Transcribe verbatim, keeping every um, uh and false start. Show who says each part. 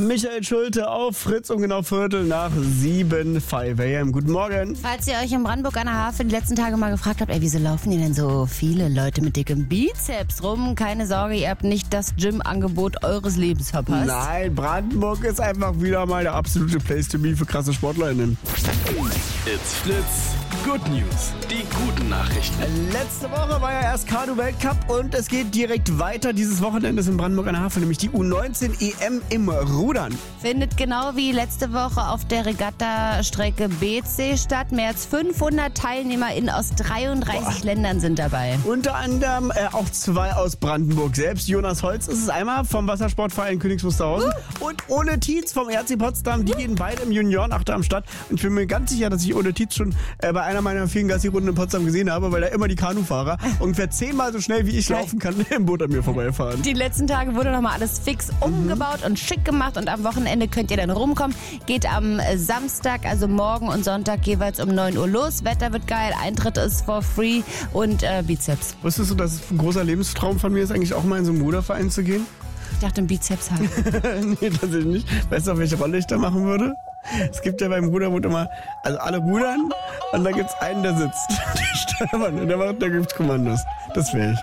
Speaker 1: Michael Schulte auf Fritz um genau Viertel nach sieben. five a.m. Guten Morgen.
Speaker 2: Falls ihr euch in Brandenburg an der Havel die letzten Tage mal gefragt habt, ey, wieso laufen hier denn so viele Leute mit dickem Bizeps rum? Keine Sorge, ihr habt nicht das Gym-Angebot eures Lebens verpasst.
Speaker 1: Nein, Brandenburg ist einfach wieder mal der absolute Place to be für krasse SportlerInnen.
Speaker 3: It's Fritz. Good News. Die guten Nachrichten.
Speaker 1: Letzte Woche war ja erst Kanu-Weltcup und es geht direkt weiter. Dieses Wochenende ist in Brandenburg an der Havel, nämlich die U neunzehn E M im Rudern.
Speaker 2: Findet genau wie letzte Woche auf der Regatta-Strecke B C statt. Mehr als fünfhundert TeilnehmerInnen aus dreiunddreißig Boah. Ländern sind dabei.
Speaker 1: Unter anderem äh, auch zwei aus Brandenburg selbst. Jonas Holz ist es einmal vom Wassersportverein Königs Wusterhausen uh. und Ole Tietz vom R C Potsdam. Die uh. gehen beide im Juniorenachter am Start. Und ich bin mir ganz sicher, dass ich Ole Tietz schon äh, bei einer meiner vielen Gassi-Runden in Potsdam gesehen habe, weil da immer die Kanufahrer ungefähr zehnmal so schnell wie ich laufen kann im Boot an mir vorbeifahren.
Speaker 2: Die letzten Tage wurde nochmal alles fix umgebaut mhm. und schick gemacht und am Wochenende könnt ihr dann rumkommen. Geht am Samstag, also morgen und Sonntag jeweils um neun Uhr los. Wetter wird geil, Eintritt ist for free und äh, Bizeps.
Speaker 1: Wusstest du, dass es ein großer Lebenstraum von mir ist, eigentlich auch mal in so einen Ruderverein zu gehen?
Speaker 2: Ich dachte, ein Bizeps haben.
Speaker 1: Nee, tatsächlich nicht. Weißt du, auf welche Rolle ich da machen würde? Es gibt ja beim Ruderboot immer, also alle rudern und dann gibt's einen, der sitzt. Der Steuermann und der macht, da gibt's Kommandos. Das wäre ich.